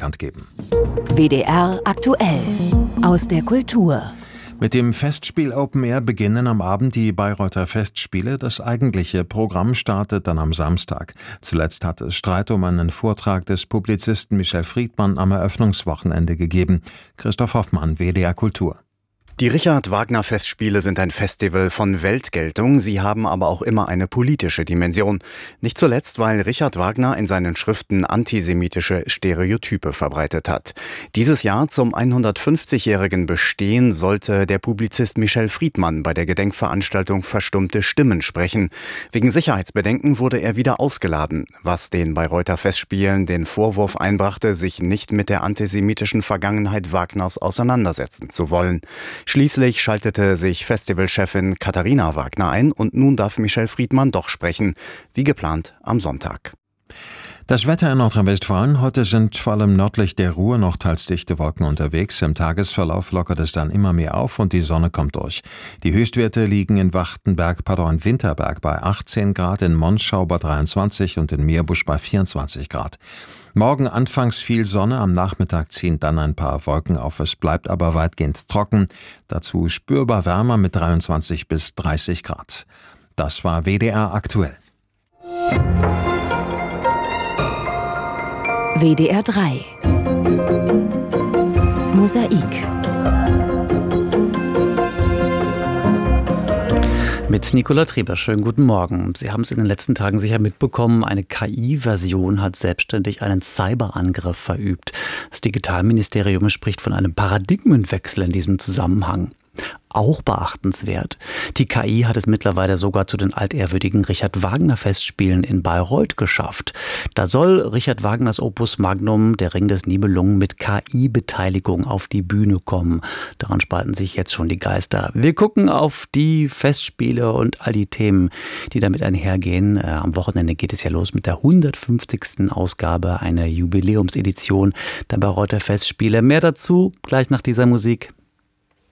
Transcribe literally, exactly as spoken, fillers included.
bekannt geben. W D R aktuell aus der Kultur. Mit dem Festspiel Open Air beginnen am Abend die Bayreuther Festspiele. Das eigentliche Programm startet dann am Samstag. Zuletzt hat es Streit um einen Vortrag des Publizisten Michel Friedmann am Eröffnungswochenende gegeben. Christoph Hoffmann, W D R Kultur. Die Richard-Wagner-Festspiele sind ein Festival von Weltgeltung, sie haben aber auch immer eine politische Dimension. Nicht zuletzt, weil Richard Wagner in seinen Schriften antisemitische Stereotype verbreitet hat. Dieses Jahr zum hundertfünfzigjährigen Bestehen sollte der Publizist Michel Friedmann bei der Gedenkveranstaltung Verstummte Stimmen sprechen. Wegen Sicherheitsbedenken wurde er wieder ausgeladen, was den Bayreuther Festspielen den Vorwurf einbrachte, sich nicht mit der antisemitischen Vergangenheit Wagners auseinandersetzen zu wollen. Schließlich schaltete sich Festivalchefin Katharina Wagner ein und nun darf Michel Friedmann doch sprechen, wie geplant am Sonntag. Das Wetter in Nordrhein-Westfalen. Heute sind vor allem nördlich der Ruhr noch teils dichte Wolken unterwegs. Im Tagesverlauf lockert es dann immer mehr auf und die Sonne kommt durch. Die Höchstwerte liegen in Wachtenberg, pardon, in Winterberg bei achtzehn Grad, in Monschau bei dreiundzwanzig und in Meerbusch bei vierundzwanzig Grad. Morgen anfangs viel Sonne, am Nachmittag ziehen dann ein paar Wolken auf. Es bleibt aber weitgehend trocken. Dazu spürbar wärmer mit dreiundzwanzig bis dreißig Grad. Das war W D R aktuell. W D R drei Mosaik mit Nicola Treber. Schönen guten Morgen. Sie haben es in den letzten Tagen sicher mitbekommen, eine K I-Version hat selbstständig einen Cyberangriff verübt. Das Digitalministerium spricht von einem Paradigmenwechsel in diesem Zusammenhang. Auch beachtenswert. Die K I hat es mittlerweile sogar zu den altehrwürdigen Richard-Wagner-Festspielen in Bayreuth geschafft. Da soll Richard Wagners Opus Magnum, der Ring des Nibelungen, mit K I-Beteiligung auf die Bühne kommen. Daran spalten sich jetzt schon die Geister. Wir gucken auf die Festspiele und all die Themen, die damit einhergehen. Äh, am Wochenende geht es ja los mit der hundertfünfzigsten Ausgabe, einer Jubiläumsedition der Bayreuther Festspiele. Mehr dazu gleich nach dieser Musik.